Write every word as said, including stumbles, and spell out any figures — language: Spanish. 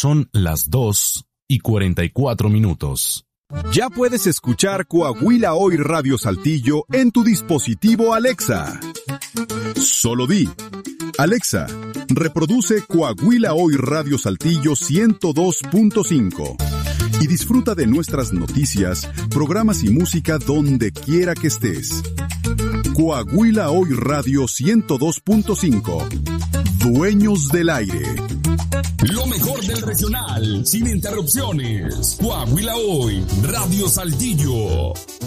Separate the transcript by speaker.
Speaker 1: Son las dos y cuarenta y cuatro minutos.
Speaker 2: Ya puedes escuchar Coahuila Hoy Radio Saltillo en tu dispositivo Alexa. Solo di: Alexa, reproduce Coahuila Hoy Radio Saltillo ciento dos punto cinco y disfruta de nuestras noticias, programas y música donde quiera que estés. Coahuila Hoy Radio ciento dos punto cinco. Dueños del aire.
Speaker 3: Lo mejor del regional, sin interrupciones. Coahuila Hoy, Radio Saltillo.